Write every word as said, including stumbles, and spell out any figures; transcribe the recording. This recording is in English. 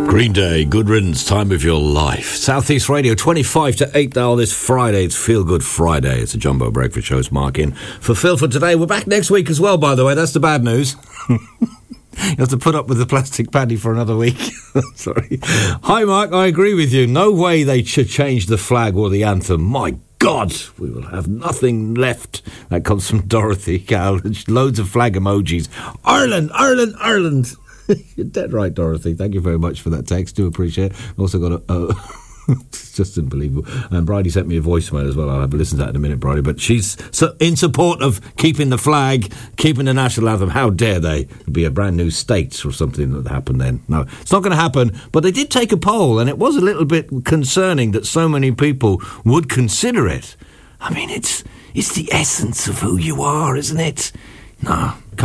Green Day, good riddance, time of your life. Southeast Radio, twenty-five to eight now this Friday. It's Feel Good Friday. It's a Jumbo Breakfast Show's Mark in for Phil for today. We're back next week as well, by the way. That's the bad news. You have to put up with the plastic paddy for another week. Sorry. Hi, Mark. I agree with you. No way they should change the flag or the anthem. My God, we will have nothing left. That comes from Dorothy Cal. Loads of flag emojis. Ireland, Ireland, Ireland. You're dead right, Dorothy. Thank you very much for that text. Do appreciate it. Also got a... Uh, it's just unbelievable. And Bridie sent me a voicemail as well. I'll have a listen to that in a minute, Bridie. But she's so in support of keeping the flag, keeping the national anthem. How dare they? It'd be a brand new state or something that happened then. No, it's not going to happen. But they did take a poll, and it was a little bit concerning that so many people would consider it. I mean, it's it's the essence of who you are, isn't it? No, can't.